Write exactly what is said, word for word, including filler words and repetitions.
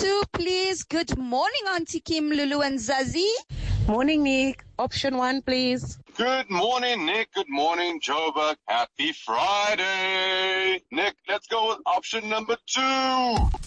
two, please. Good morning, Auntie Kim, Lulu, and Zazie. Morning, Nick. Option one, please. Good morning, Nick. Good morning, Joburg. Happy Friday. Nick, let's go with option number two.